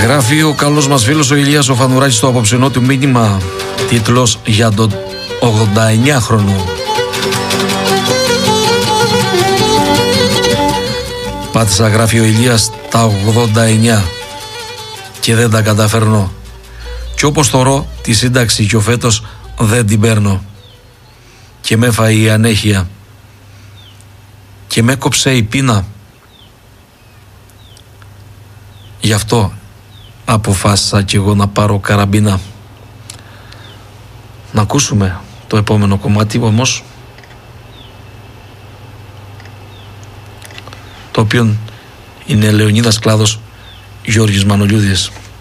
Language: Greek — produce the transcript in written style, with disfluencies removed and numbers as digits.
Γράφει ο καλός μας φίλος ο Ηλίας ο Φανουράκης στο απόψινό του μήνυμα, τίτλος για τον 89χρονο. Πάτησα, γράφει ο Ηλίας, τα 89 και δεν τα καταφέρνω. Κι όπως θωρώ τη σύνταξη κι ο φέτος δεν την παίρνω. Και με έφαει η ανέχεια και με έκοψε η πείνα. Γι' αυτό αποφάσισα κι εγώ να πάρω καραμπίνα. Να ακούσουμε το επόμενο κομμάτι όμως, το οποίο είναι Λεωνίδας Κλάδος, Γιώργης Μανολιούδης.